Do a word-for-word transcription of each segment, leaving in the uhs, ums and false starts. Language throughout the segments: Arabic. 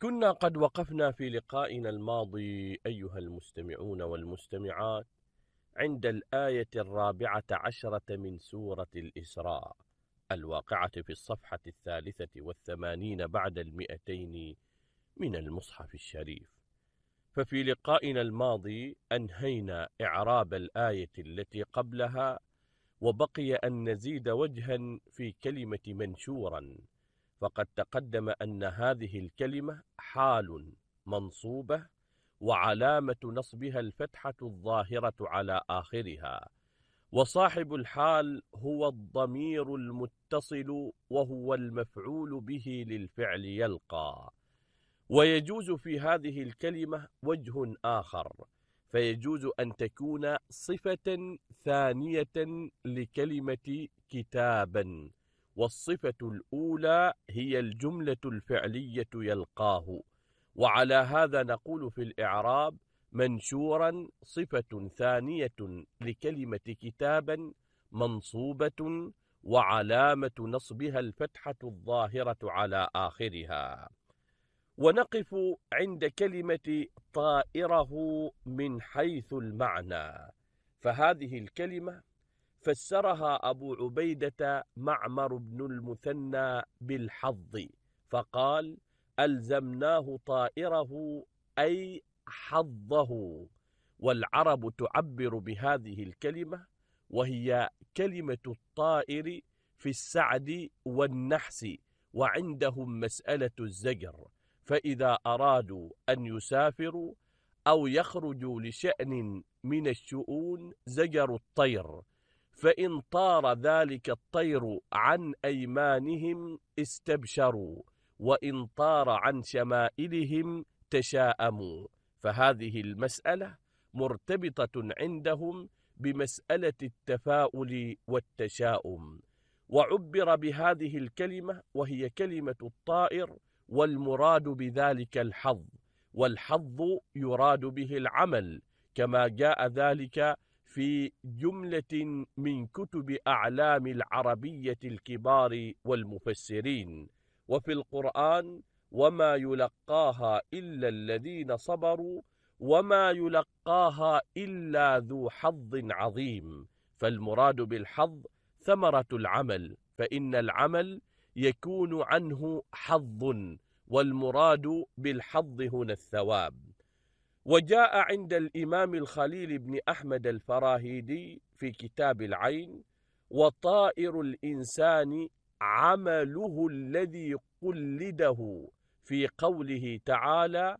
كنا قد وقفنا في لقائنا الماضي أيها المستمعون والمستمعات عند الآية الرابعة عشرة من سورة الإسراء الواقعة في الصفحة الثالثة والثمانين بعد المئتين من المصحف الشريف. ففي لقائنا الماضي أنهينا إعراب الآية التي قبلها، وبقي أن نزيد وجها في كلمة منشورا. فقد تقدم أن هذه الكلمة حال منصوبة وعلامة نصبها الفتحة الظاهرة على آخرها، وصاحب الحال هو الضمير المتصل وهو المفعول به للفعل يلقى. ويجوز في هذه الكلمة وجه آخر، فيجوز أن تكون صفة ثانية لكلمة كتابا، والصفة الأولى هي الجملة الفعلية يلقاه. وعلى هذا نقول في الإعراب: منشورا صفة ثانية لكلمة كتابا منصوبة وعلامة نصبها الفتحة الظاهرة على آخرها. ونقف عند كلمة طائره من حيث المعنى، فهذه الكلمة فسرها أبو عبيدة معمر بن المثنى بالحظ، فقال: ألزمناه طائره أي حظه. والعرب تعبر بهذه الكلمة، وهي كلمة الطائر في السعد والنحس، وعندهم مسألة الزجر، فإذا أرادوا أن يسافروا أو يخرجوا لشأن من الشؤون زجروا الطير، فإن طار ذلك الطير عن أيمانهم استبشروا، وإن طار عن شمائلهم تشاءموا. فهذه المسألة مرتبطة عندهم بمسألة التفاؤل والتشاؤم. وعبر بهذه الكلمة وهي كلمة الطائر، والمراد بذلك الحظ، والحظ يراد به العمل، كما جاء ذلك في جملة من كتب أعلام العربية الكبار والمفسرين. وفي القرآن: وما يلقاها إلا الذين صبروا وما يلقاها إلا ذو حظ عظيم. فالمراد بالحظ ثمرة العمل، فإن العمل يكون عنه حظ، والمراد بالحظ هنا الثواب. وجاء عند الإمام الخليل بن أحمد الفراهيدي في كتاب العين: وطائر الإنسان عمله الذي قلده، في قوله تعالى: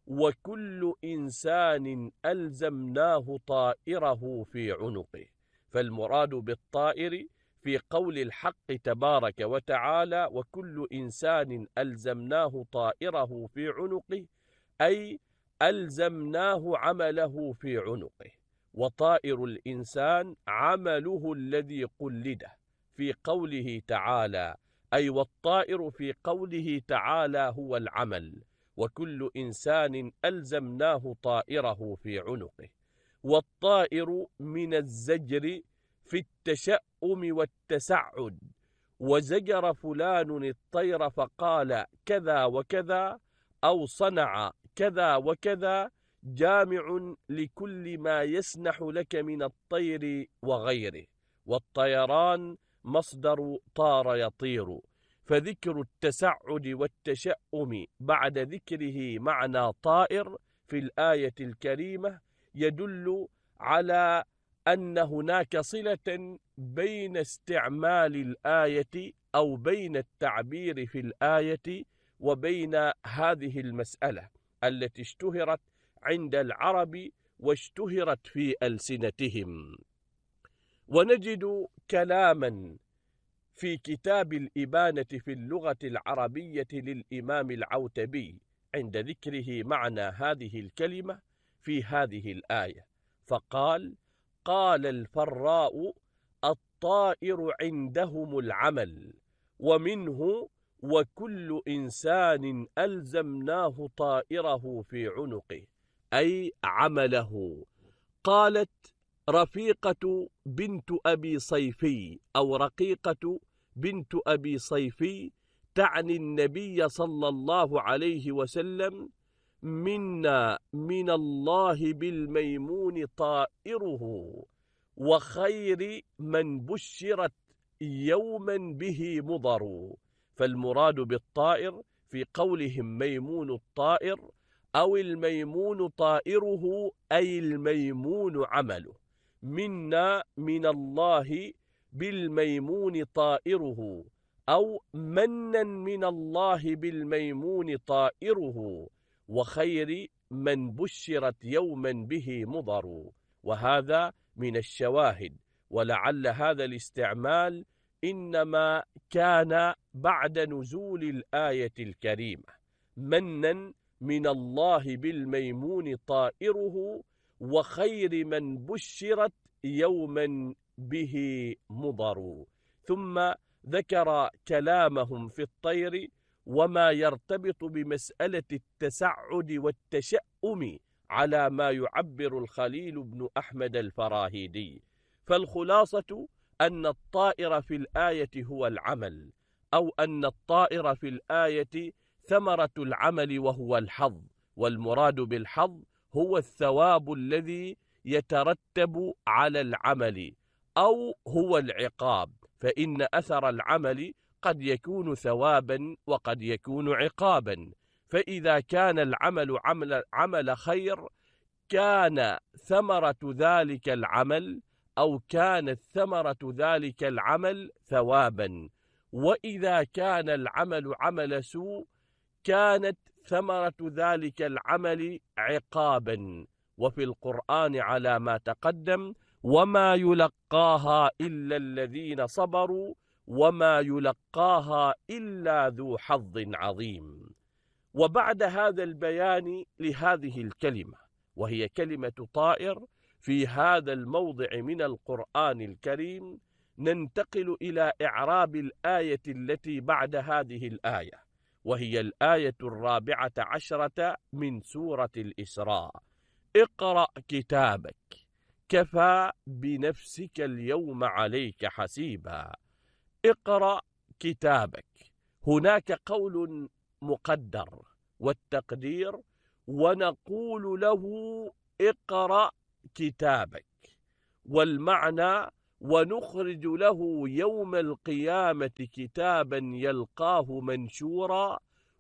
وكل إنسان ألزمناه طائره في عنقه. فالمراد بالطائر في قول الحق تبارك وتعالى: وكل إنسان ألزمناه طائره في عنقه، أي ألزمناه عمله في عنقه. وطائر الإنسان عمله الذي قلده في قوله تعالى، أي والطائر في قوله تعالى هو العمل. وكل إنسان ألزمناه طائره في عنقه. والطائر من الزجر في التشأم والتسعد، وزجر فلان الطير فقال كذا وكذا، أو صنع كذا وكذا، جامع لكل ما يسنح لك من الطير وغيره. والطيران مصدر طار يطير، فذكر التسعد والتشأم بعد ذكره معنى طائر في الآية الكريمة يدل على أن هناك صلة بين استعمال الآية أو بين التعبير في الآية وبين هذه المسألة التي اشتهرت عند العرب واشتهرت في ألسنتهم. ونجد كلاما في كتاب الإبانة في اللغة العربية للإمام العوتبي عند ذكره معنى هذه الكلمة في هذه الآية، فقال: قال الفراء الطائر عندهم العمل، ومنه وكل إنسان ألزمناه طائره في عنقه، أي عمله. قالت رفيقة بنت أبي صيفي أو رقيقة بنت أبي صيفي: تعني النبي صلى الله عليه وسلم: منا من الله بالميمون طائره، وخير من بشرت يوما به مضر. فالمراد بالطائر في قولهم ميمون الطائر أو الميمون طائره أي الميمون عمله. منا من الله بالميمون طائره، أو منا من الله بالميمون طائره، وخير من بشرت يوما به مضر. وهذا من الشواهد، ولعل هذا الاستعمال إنما كان بعد نزول الآية الكريمة: منا من الله بالميمون طائره، وخير من بشرت يوما به مضر. ثم ذكر كلامهم في الطير وما يرتبط بمسألة التسعد والتشأم على ما يعبر الخليل بن أحمد الفراهيدي. فالخلاصة أن الطائر في الآية هو العمل، أو أن الطائر في الآية ثمرة العمل وهو الحظ، والمراد بالحظ هو الثواب الذي يترتب على العمل، أو هو العقاب، فإن أثر العمل قد يكون ثوابا وقد يكون عقابا. فإذا كان العمل عمل, عمل خير كان ثمرة ذلك العمل أو كانت ثمرة ذلك العمل ثوابا، وإذا كان العمل عمل سوء كانت ثمرة ذلك العمل عقابا. وفي القرآن على ما تقدم: وما يلقاها إلا الذين صبروا وما يلقاها إلا ذو حظ عظيم. وبعد هذا البيان لهذه الكلمة، وهي كلمة طائر، في هذا الموضع من القرآن الكريم ننتقل إلى إعراب الآية التي بعد هذه الآية، وهي الآية الرابعة عشرة من سورة الإسراء: اقرأ كتابك كفى بنفسك اليوم عليك حسيبا. اقرأ كتابك، هناك قول مقدر، والتقدير: ونقول له اقرأ كتابك، والمعنى: ونخرج له يوم القيامة كتابا يلقاه منشورا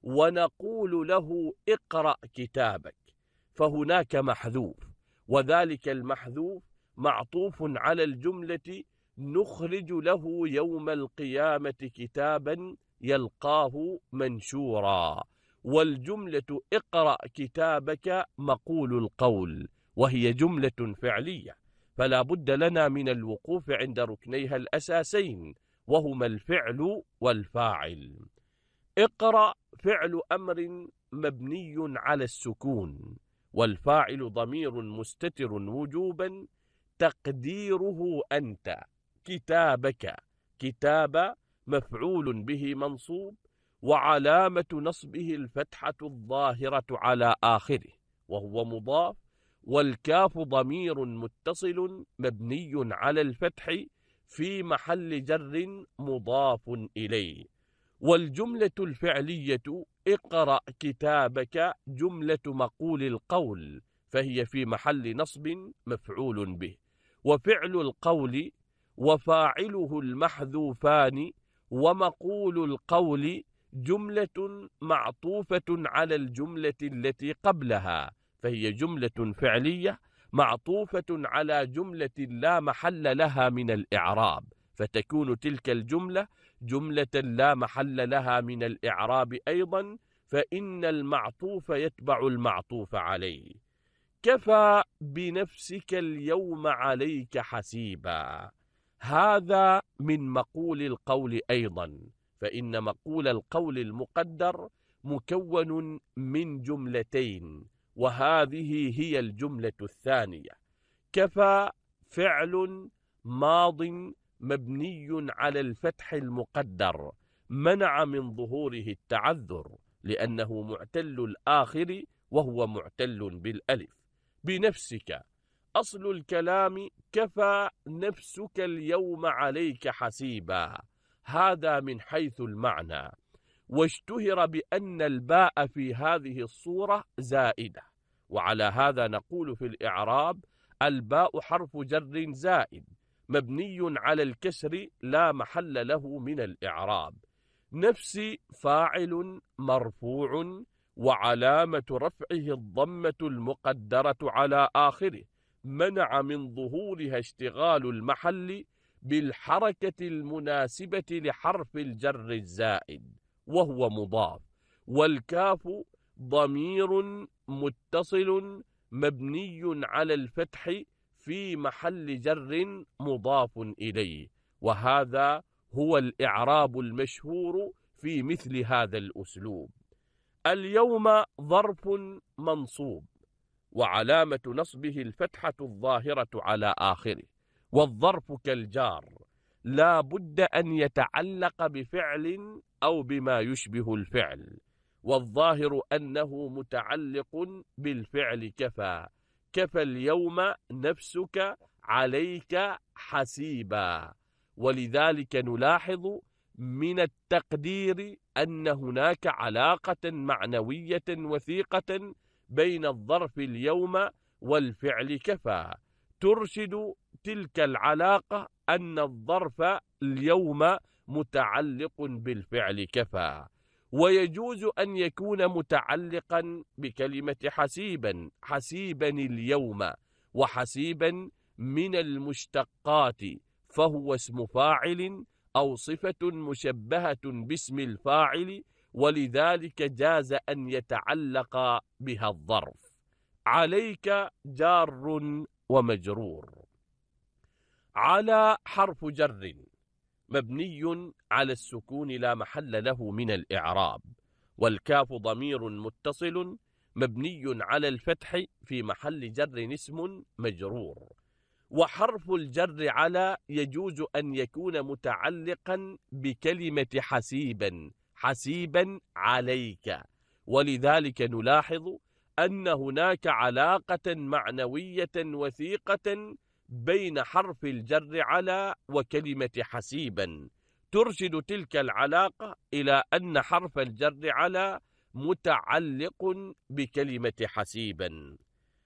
ونقول له اقرأ كتابك. فهناك محذوف، وذلك المحذوف معطوف على الجملة نخرج له يوم القيامة كتابا يلقاه منشورا، والجملة اقرأ كتابك مقول القول، وهي جملة فعلية، فلا بد لنا من الوقوف عند ركنيها الأساسين، وهما الفعل والفاعل. اقرأ فعل أمر مبني على السكون، والفاعل ضمير مستتر وجوبا تقديره أنت. كتابك، كتاب مفعول به منصوب، وعلامة نصبه الفتحة الظاهرة على آخره وهو مضاف، والكاف ضمير متصل مبني على الفتح في محل جر مضاف إليه. والجملة الفعلية اقرأ كتابك جملة مقول القول، فهي في محل نصب مفعول به. وفعل القول وفاعله المحذوفان ومقول القول جملة معطوفة على الجملة التي قبلها، فهي جملة فعلية معطوفة على جملة لا محل لها من الإعراب، فتكون تلك الجملة جملة لا محل لها من الإعراب أيضا، فإن المعطوف يتبع المعطوف عليه. كفى بنفسك اليوم عليك حسيبا، هذا من مقول القول أيضا، فإن مقول القول المقدر مكون من جملتين، وهذه هي الجملة الثانية. كفى فعل ماض مبني على الفتح المقدر منع من ظهوره التعذر لأنه معتل الآخر وهو معتل بالألف. بنفسك أصل الكلام كفى نفسك اليوم عليك حسيبا، هذا من حيث المعنى. واشتهر بأن الباء في هذه الصورة زائدة، وعلى هذا نقول في الإعراب: الباء حرف جر زائد مبني على الكسر لا محل له من الإعراب. نفس فاعل مرفوع وعلامة رفعه الضمة المقدرة على آخره، منع من ظهورها اشتغال المحل بالحركة المناسبة لحرف الجر الزائد وهو مضاف. والكاف ضمير متصل مبني على الفتح في محل جر مضاف إليه، وهذا هو الإعراب المشهور في مثل هذا الأسلوب. اليوم ظرف منصوب وعلامة نصبه الفتحة الظاهرة على آخره، والظرف كالجار لا بد أن يتعلق بفعل أو بما يشبه الفعل، والظاهر أنه متعلق بالفعل كفى. كفى اليوم نفسك عليك حسيبا. ولذلك نلاحظ من التقدير أن هناك علاقة معنوية وثيقة بين الظرف اليوم والفعل كفى، ترشد تلك العلاقة أن الظرف اليوم متعلق بالفعل كفى. ويجوز أن يكون متعلقا بكلمة حسيبا، حسيبا اليوم، وحسيبا من المشتقات فهو اسم فاعل أو صفة مشبهة باسم الفاعل، ولذلك جاز أن يتعلق بها الظرف. عليك جار ومجرور. على حرف جر مبني على السكون لا محل له من الإعراب، والكاف ضمير متصل مبني على الفتح في محل جر اسم مجرور. وحرف الجر على يجوز أن يكون متعلقا بكلمة حسيبا، حسيبا عليك، ولذلك نلاحظ أن هناك علاقة معنوية وثيقة بين حرف الجر على وكلمة حسيبا، ترشد تلك العلاقة إلى أن حرف الجر على متعلق بكلمة حسيبا.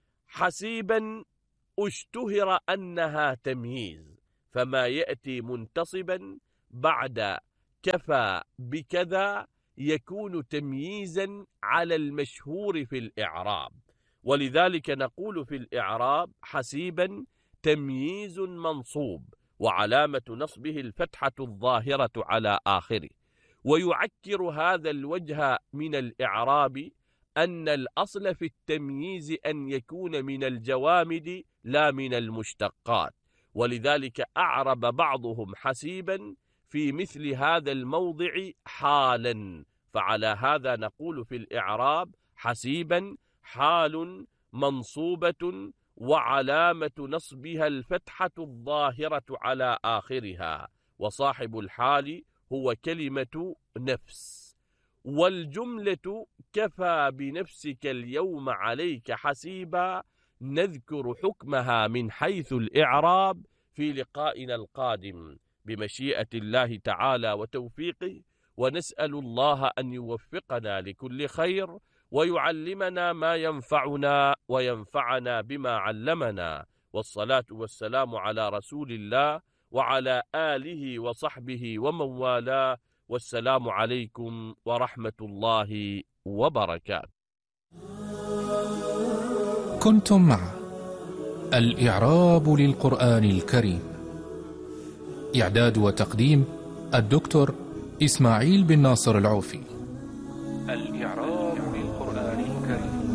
حسيبا اشتهر أنها تمييز، فما يأتي منتصبا بعد كفى بكذا يكون تمييزا على المشهور في الإعراب، ولذلك نقول في الإعراب: حسيبا تمييز منصوب وعلامة نصبه الفتحة الظاهرة على آخره. ويعكر هذا الوجه من الإعراب أن الأصل في التمييز أن يكون من الجوامد لا من المشتقات، ولذلك أعرب بعضهم حسيبا في مثل هذا الموضع حالا، فعلى هذا نقول في الإعراب: حسيبا حال منصوبة وعلامة نصبها الفتحة الظاهرة على آخرها، وصاحب الحال هو كلمة نفس. والجملة كفى بنفسك اليوم عليك حسيبا نذكر حكمها من حيث الإعراب في لقائنا القادم بمشيئة الله تعالى وتوفيقه، ونسأل الله أن يوفقنا لكل خير ويعلمنا ما ينفعنا وينفعنا بما علمنا، والصلاة والسلام على رسول الله وعلى آله وصحبه ومن والاه، والسلام عليكم ورحمة الله وبركاته. كنتم مع الإعراب للقرآن الكريم، إعداد وتقديم الدكتور إسماعيل بن ناصر العوفي.